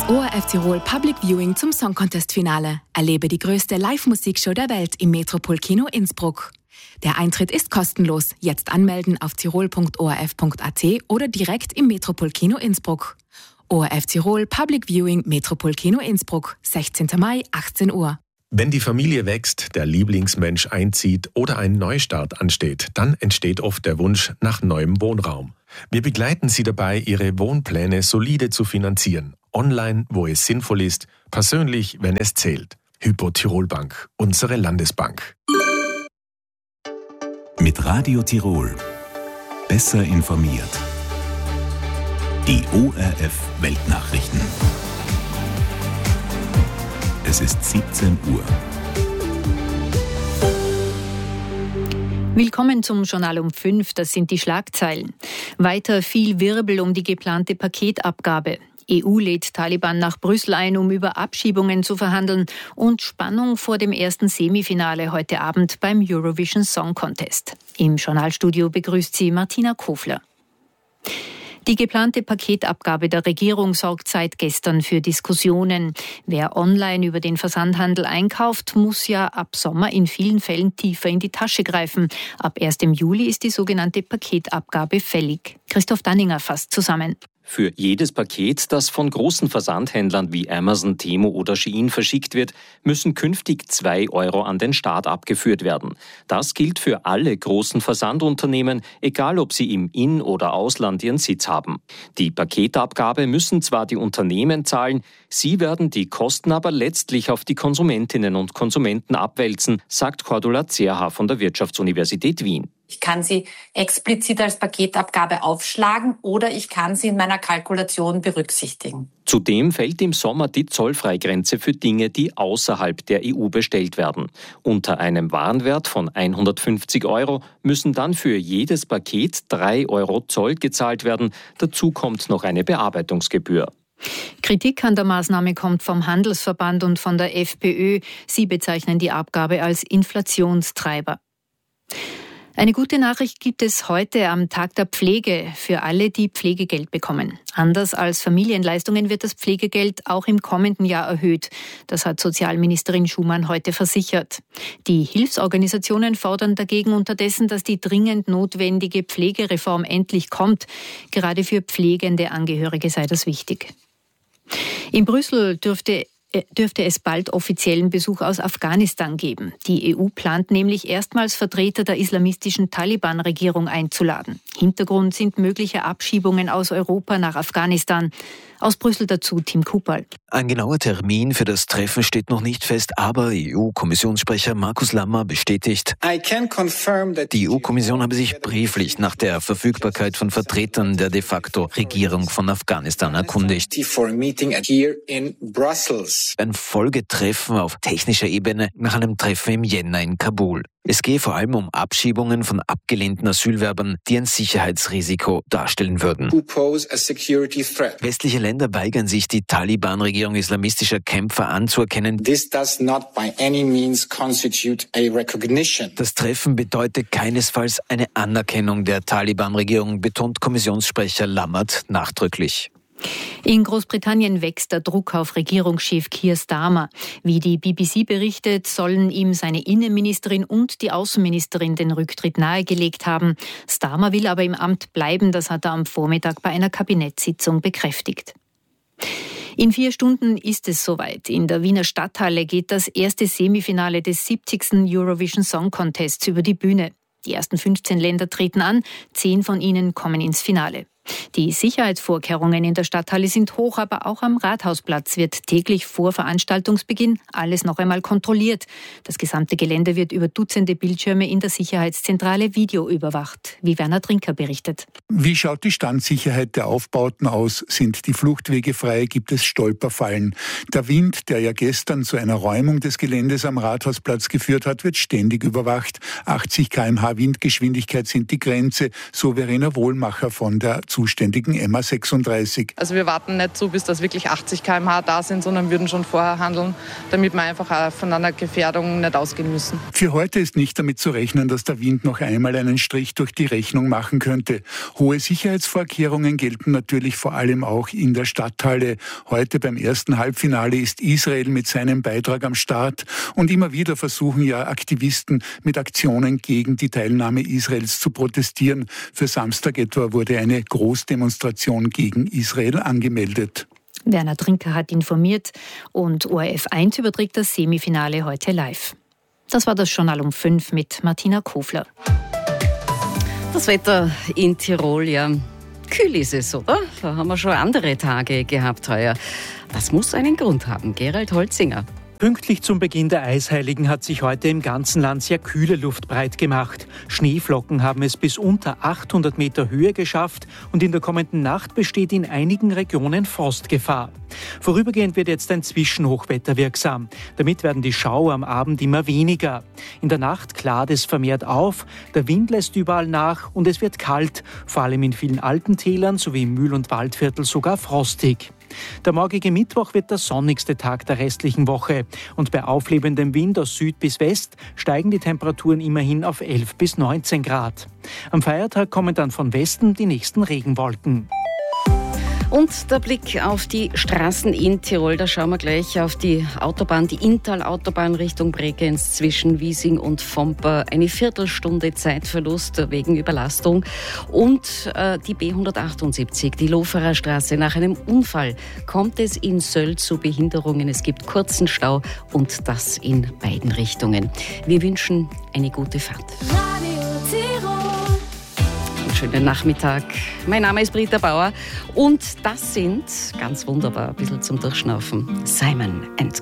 Das ORF Tirol Public Viewing zum Song Contest Finale. Erlebe die größte Live-Musikshow der Welt im Metropolkino Innsbruck. Der Eintritt ist kostenlos. Jetzt anmelden auf tirol.orf.at oder direkt im Metropolkino Innsbruck. ORF Tirol Public Viewing Metropolkino Innsbruck, 16. Mai, 18 Uhr. Wenn die Familie wächst, der Lieblingsmensch einzieht oder ein Neustart ansteht, dann entsteht oft der Wunsch nach neuem Wohnraum. Wir begleiten Sie dabei, Ihre Wohnpläne solide zu finanzieren. Online, wo es sinnvoll ist, persönlich, wenn es zählt. Hypo Tirol Bank, unsere Landesbank. Mit Radio Tirol. Besser informiert. Die ORF Weltnachrichten. Es ist 17 Uhr. Willkommen zum Journal um 5, das sind die Schlagzeilen. Weiter viel Wirbel um die geplante Paketabgabe. EU lädt Taliban nach Brüssel ein, um über Abschiebungen zu verhandeln, und Spannung vor dem ersten Semifinale heute Abend beim Eurovision Song Contest. Im Journalstudio begrüßt sie Martina Kofler. Die geplante Paketabgabe der Regierung sorgt seit gestern für Diskussionen. Wer online über den Versandhandel einkauft, muss ja ab Sommer in vielen Fällen tiefer in die Tasche greifen. Ab 1. Juli ist die sogenannte Paketabgabe fällig. Christoph Danninger fasst zusammen. Für jedes Paket, das von großen Versandhändlern wie Amazon, Temu oder Shein verschickt wird, müssen künftig 2 Euro an den Staat abgeführt werden. Das gilt für alle großen Versandunternehmen, egal ob sie im In- oder Ausland ihren Sitz haben. Die Paketabgabe müssen zwar die Unternehmen zahlen, sie werden die Kosten aber letztlich auf die Konsumentinnen und Konsumenten abwälzen, sagt Cordula Zerha von der Wirtschaftsuniversität Wien. Ich kann sie explizit als Paketabgabe aufschlagen oder ich kann sie in meiner Kalkulation berücksichtigen. Zudem fällt im Sommer die Zollfreigrenze für Dinge, die außerhalb der EU bestellt werden. Unter einem Warenwert von 150 Euro müssen dann für jedes Paket 3 Euro Zoll gezahlt werden. Dazu kommt noch eine Bearbeitungsgebühr. Kritik an der Maßnahme kommt vom Handelsverband und von der FPÖ. Sie bezeichnen die Abgabe als Inflationstreiber. Eine gute Nachricht gibt es heute am Tag der Pflege für alle, die Pflegegeld bekommen. Anders als Familienleistungen wird das Pflegegeld auch im kommenden Jahr erhöht. Das hat Sozialministerin Schumann heute versichert. Die Hilfsorganisationen fordern dagegen unterdessen, dass die dringend notwendige Pflegereform endlich kommt. Gerade für pflegende Angehörige sei das wichtig. In Brüssel dürfte es bald offiziellen Besuch aus Afghanistan geben. Die EU plant nämlich erstmals Vertreter der islamistischen Taliban-Regierung einzuladen. Hintergrund sind mögliche Abschiebungen aus Europa nach Afghanistan. Aus Brüssel dazu Tim Kupal. Ein genauer Termin für das Treffen steht noch nicht fest, aber EU-Kommissionssprecher Markus Lammer bestätigt, die EU-Kommission habe sich brieflich nach der Verfügbarkeit von Vertretern der de facto Regierung von Afghanistan erkundigt. Ein Folgetreffen auf technischer Ebene nach einem Treffen im Jänner in Kabul. Es gehe vor allem um Abschiebungen von abgelehnten Asylwerbern, die ein Sicherheitsrisiko darstellen würden. Westliche Länder weigern sich, die Taliban-Regierung islamistischer Kämpfer anzuerkennen. Das Treffen bedeutet keinesfalls eine Anerkennung der Taliban-Regierung, betont Kommissionssprecher Lammert nachdrücklich. In Großbritannien wächst der Druck auf Regierungschef Keir Starmer. Wie die BBC berichtet, sollen ihm seine Innenministerin und die Außenministerin den Rücktritt nahegelegt haben. Starmer will aber im Amt bleiben, das hat er am Vormittag bei einer Kabinettssitzung bekräftigt. In 4 Stunden ist es soweit. In der Wiener Stadthalle geht das erste Semifinale des 70. Eurovision Song Contests über die Bühne. Die ersten 15 Länder treten an, 10 von ihnen kommen ins Finale. Die Sicherheitsvorkehrungen in der Stadthalle sind hoch, aber auch am Rathausplatz wird täglich vor Veranstaltungsbeginn alles noch einmal kontrolliert. Das gesamte Gelände wird über Dutzende Bildschirme in der Sicherheitszentrale videoüberwacht, wie Werner Trinker berichtet. Wie schaut die Standsicherheit der Aufbauten aus? Sind die Fluchtwege frei? Gibt es Stolperfallen? Der Wind, der ja gestern zu einer Räumung des Geländes am Rathausplatz geführt hat, wird ständig überwacht. 80 km/h Windgeschwindigkeit sind die Grenze, so Verena Wohlmacher von der zuständigen MA36. Also wir warten nicht so, bis das wirklich 80 km/h da sind, sondern würden schon vorher handeln, damit wir einfach auch von einer Gefährdung nicht ausgehen müssen. Für heute ist nicht damit zu rechnen, dass der Wind noch einmal einen Strich durch die Rechnung machen könnte. Hohe Sicherheitsvorkehrungen gelten natürlich vor allem auch in der Stadthalle. Heute beim ersten Halbfinale ist Israel mit seinem Beitrag am Start und immer wieder versuchen ja Aktivisten mit Aktionen gegen die Teilnahme Israels zu protestieren. Für Samstag etwa wurde eine Großdemonstration gegen Israel angemeldet. Werner Trinker hat informiert und ORF 1 überträgt das Semifinale heute live. Das war das Journal um 5 mit Martina Kofler. Das Wetter in Tirol, ja, kühl ist es, oder? Da haben wir schon andere Tage gehabt heuer. Das muss einen Grund haben. Gerald Holzinger. Pünktlich zum Beginn der Eisheiligen hat sich heute im ganzen Land sehr kühle Luft breit gemacht. Schneeflocken haben es bis unter 800 Meter Höhe geschafft und in der kommenden Nacht besteht in einigen Regionen Frostgefahr. Vorübergehend wird jetzt ein Zwischenhochwetter wirksam. Damit werden die Schauer am Abend immer weniger. In der Nacht klart es vermehrt auf, der Wind lässt überall nach und es wird kalt, vor allem in vielen Alpentälern sowie im Mühl- und Waldviertel sogar frostig. Der morgige Mittwoch wird der sonnigste Tag der restlichen Woche und bei auflebendem Wind aus Süd bis West steigen die Temperaturen immerhin auf 11 bis 19 Grad. Am Feiertag kommen dann von Westen die nächsten Regenwolken. Und der Blick auf die Straßen in Tirol, da schauen wir gleich auf die Autobahn, die Inntal-Autobahn Richtung Bregenz zwischen Wiesing und Vomper. Eine Viertelstunde Zeitverlust wegen Überlastung. Und die B178, die Loferer Straße. Nach einem Unfall kommt es in Söll zu Behinderungen. Es gibt kurzen Stau und das in beiden Richtungen. Wir wünschen eine gute Fahrt. Schönen Nachmittag. Mein Name ist Britta Bauer und das sind, ganz wunderbar, ein bisschen zum Durchschnaufen, Simon &